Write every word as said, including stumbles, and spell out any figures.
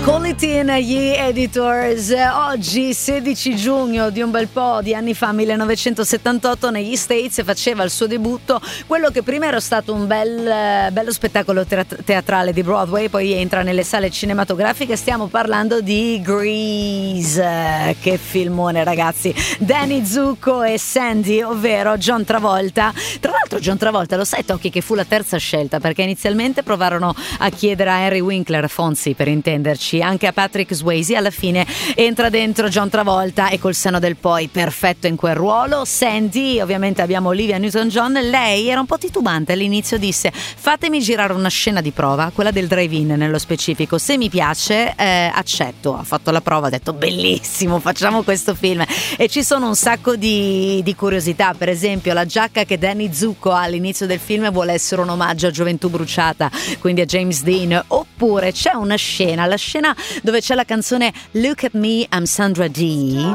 Call it in, gli Editors. Oggi sedici giugno di un bel po' di anni fa, millenovecentosettantotto, negli States faceva il suo debutto quello che prima era stato un bel, bello spettacolo teatrale di Broadway, poi entra nelle sale cinematografiche. Stiamo parlando di Grease. Che filmone, ragazzi. Danny Zucco e Sandy, ovvero John Travolta. Tra l'altro John Travolta, lo sai Tocchi, che fu la terza scelta, perché inizialmente provarono a chiedere a Henry Winkler, Fonzie per intenderci, anche a Patrick Swayze. Alla fine entra dentro John Travolta e col senno del poi perfetto in quel ruolo. Sandy, ovviamente abbiamo Olivia Newton-John. Lei era un po' titubante all'inizio, disse: fatemi girare una scena di prova, quella del drive-in nello specifico, se mi piace eh, accetto. Ha fatto la prova, ha detto bellissimo, facciamo questo film. E ci sono un sacco di, di curiosità. Per esempio la giacca che Danny Zucco ha all'inizio del film vuole essere un omaggio a Gioventù bruciata, quindi a James Dean. Oppure c'è una scena, la scena dove c'è la canzone Look at Me, I'm Sandra Dee.